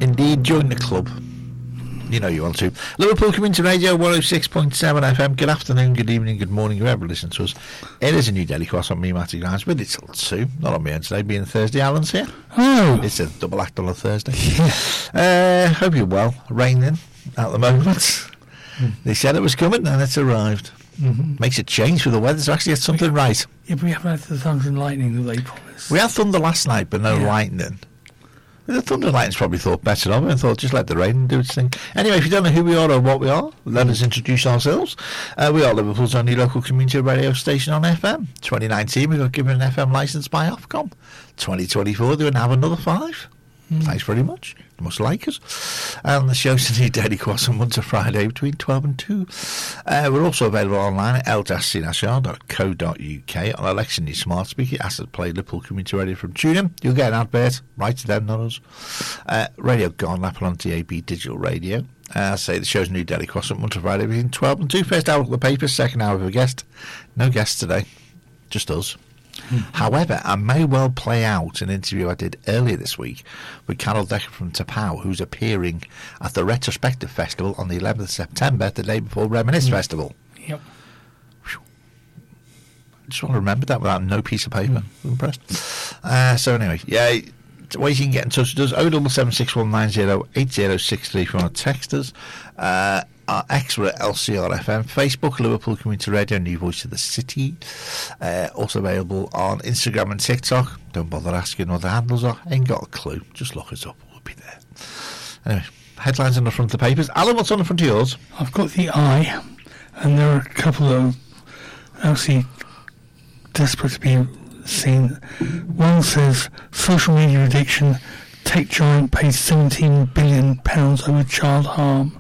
Indeed, join the club. You know you want to. Liverpool Community Radio 106.7 FM. Good afternoon, good evening, good morning, whoever listens to us. It is a new Daily Cross on me, Matty Grimes, but it's till 2. Not on me own today, being Thursday. Alan's here. Oh. It's a double act on a Thursday. Hope you're well. Raining at the moment. They said it was coming and it's arrived. Makes a change for the weather, so actually it's something right. Yeah, but we haven't had the thunder and lightning that they promised. We had thunder last night, but no lightning. The thunder and lightning's probably thought better of it and thought just let the rain do its thing. Anyway, if you don't know who we are or what we are, let us introduce ourselves. We are Liverpool's only local community radio station on FM. 2019 we got given an FM licence by Ofcom. 2024 they would have another 5. Thanks very much. You must like us. And the show's a new Daily Cross on Monday to Friday between 12 and 2. We're also available online at l-cnhr.co.uk. On election your smart speaker, ask to play Liverpool Community Radio from TuneIn. You'll get an advert right to them, not us. Radio Gone, Apple on DAB Digital Radio. I say the show's a new Daily Cross on Monday to Friday between 12 and 2. First hour of the paper, second hour of a guest. No guest today, just us. However, I may well play out an interview I did earlier this week with Carol Decker from Tapau, who's appearing at the Retrospective Festival on the 11th of September, the day before Reminisce Festival. Yep. I just want to remember that without no piece of paper. I'm impressed. So anyway, ways you can get in touch with us, 07761908063 if you want to text us. Our X at LCRFM, Facebook, Liverpool Community Radio, New Voice of the City. Also available on Instagram and TikTok. Don't bother asking what the handles are. Ain't got a clue. Just look us up. We'll be there. Anyway, headlines on the front of the papers. Alan, what's on the front of yours? I've got the Eye, and there are a couple of actually desperate to be seen. One says, social media addiction, tech giant pays £17 billion over child harm.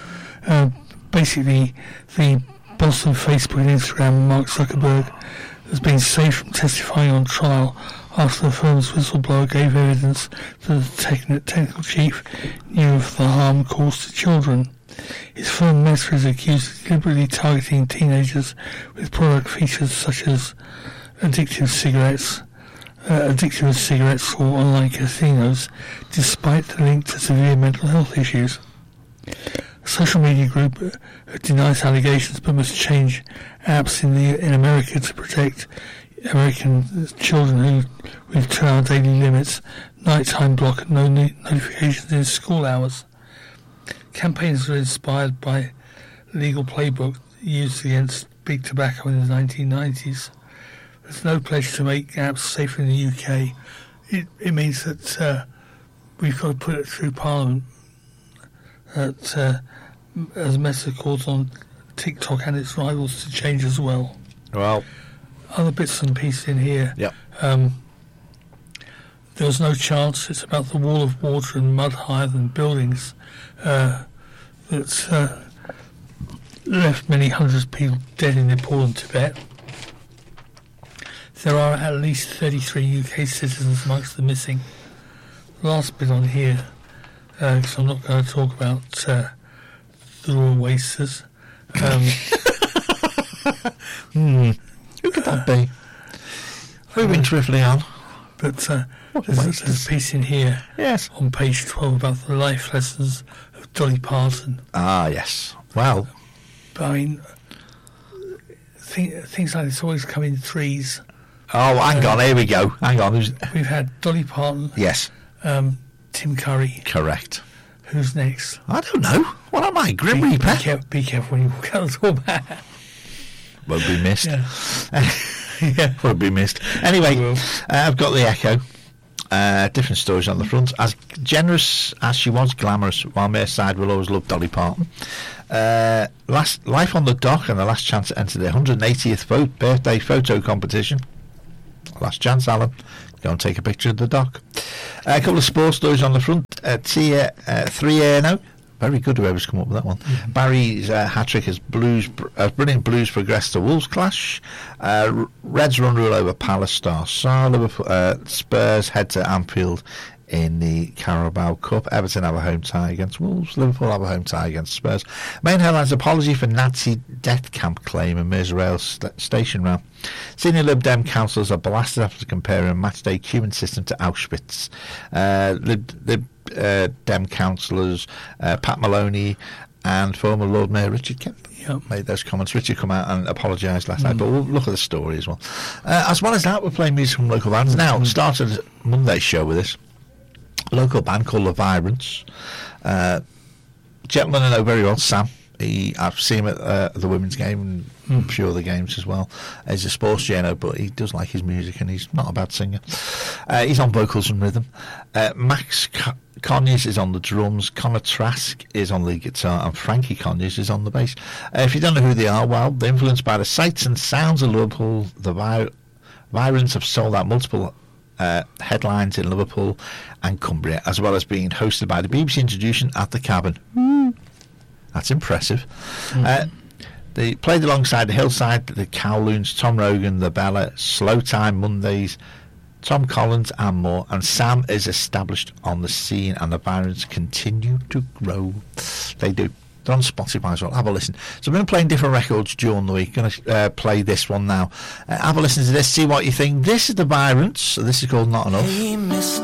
Basically, the boss of Facebook and Instagram, Mark Zuckerberg, has been saved from testifying on trial after the firm's whistleblower gave evidence that the technical chief knew of the harm caused to children. His firm Meta is accused of deliberately targeting teenagers with product features such as addictive cigarettes or online casinos, despite the link to severe mental health issues. A social media group denies allegations but must change apps in America to protect American children with 2-hour daily limits, nighttime block and no notifications in school hours. Campaigns were inspired by legal playbook used against big tobacco in the 1990s. There's no pledge to make apps safer in the UK. It means that we've got to put it through Parliament. That as Meta calls on TikTok and its rivals to change as well. Well, other bits and pieces in here. Yep. There was no chance. It's about the wall of water and mud higher than buildings that's left many hundreds of people dead in Nepal and Tibet. There are at least 33 UK citizens amongst the missing. Last bit on here, because I'm not going to talk about the Royal Wasters. Who could that be? Moving swiftly on. But there's a piece in here on page 12 about the life lessons of Dolly Parton. Ah, yes. Well. But I mean, things like this always come in threes. Oh, hang on, here we go. Hang on. We've had Dolly Parton. Yes. Tim Curry. Correct. Who's next? I don't know. What am I, Grim Reaper? Be careful when you walk out the door, man. Won't be missed. Won't be missed. Anyway, I've got the Echo. Different stories on the front. As generous as she was glamorous, while Merseyside will always love Dolly Parton. Life on the Dock and the last chance to enter the 180th birthday photo competition. Last chance, Alan. Go and take a picture of the dock. A couple of sports stories on the front. 3-0. Very good whoever's come up with that one. Mm-hmm. Barry's hat-trick as brilliant Blues progress to Wolves clash. Reds run rule over Palace star Liverpool, Spurs head to Anfield in the Carabao Cup. Everton have a home tie against Wolves. Liverpool have a home tie against Spurs. Main headlines: apology for Nazi death camp claim and Merseyrail station row. Senior Lib Dem councillors are blasted after comparing a matchday Cuban system to Auschwitz. Dem councillors, Pat Maloney, and former Lord Mayor Richard Kemp. Made those comments. Richard come out and apologised last night, but we'll look at the story as well. As well as that, we're playing music from local bands. Now, started Monday's show with this local band called The Vibrants. Gentleman I know very well, Sam. I've seen him at the women's game and a few other games as well. He's a sports journo, but he does like his music and he's not a bad singer. He's on vocals and rhythm. Max Conyers is on the drums, Connor Trask is on lead guitar, and Frankie Conyers is on the bass. If you don't know who they are, well, they're influenced by the sights and sounds of Liverpool. The Vibrants have sold out multiple headlines in Liverpool and Cumbria, as well as being hosted by the BBC Introduction at the Cabin. That's impressive. They played alongside the Hillside, the Kowloons, Tom Rogan, the Bella, Slow Time Mondays, Tom Collins and more, and Sam is established on the scene, and the Vibrants continue to grow. They do. They're on Spotify as well. Have a listen. So we're going to play different records during the week. Going to play this one now. Have a listen to this, see what you think. This is the Vibrants. So this is called Not Enough. Hey, Mr.